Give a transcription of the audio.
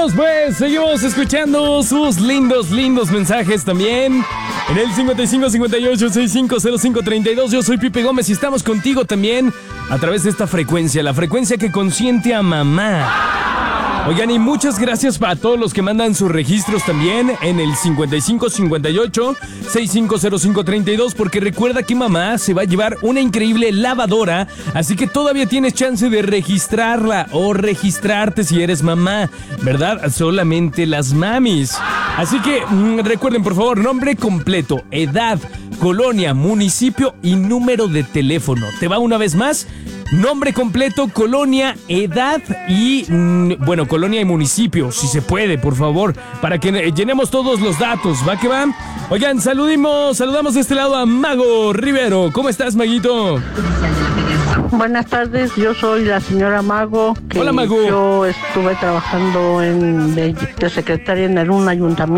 seguimos escuchando sus lindos mensajes también. En el 5558650532. Yo soy Pipe Gómez y estamos contigo también a través de esta frecuencia, la frecuencia que consiente a mamá. Oigan, y muchas gracias para todos los que mandan sus registros también en el 5558650532, porque recuerda que mamá se va a llevar una increíble lavadora, así que todavía tienes chance de registrarla o registrarte si eres mamá, ¿verdad? Solamente las mamis. Así que recuerden, por favor, nombre completo, edad, colonia, municipio y número de teléfono. ¿Te va una vez más? Nombre completo, colonia, edad y, colonia y municipio, si se puede, por favor, para que llenemos todos los datos, ¿va que va? Oigan, saludamos de este lado a Mago Rivero. ¿Cómo estás, Maguito? Buenas tardes, yo soy la señora Mago. Hola, Mago. Yo estuve trabajando de secretaria en un ayuntamiento.